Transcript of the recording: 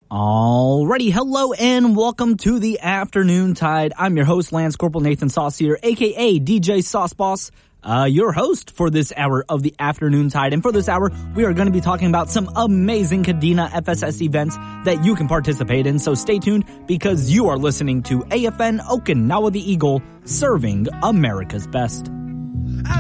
Alrighty, hello and welcome to the Afternoon Tide. I'm your host, Lance Corporal Nathan Saucier, aka DJ Sauce Boss, your host for this hour of the Afternoon Tide. And for this hour, we are going to be talking about some amazing Kadena FSS events that you can participate in. So stay tuned because you are listening to AFN Okinawa the Eagle, serving America's best.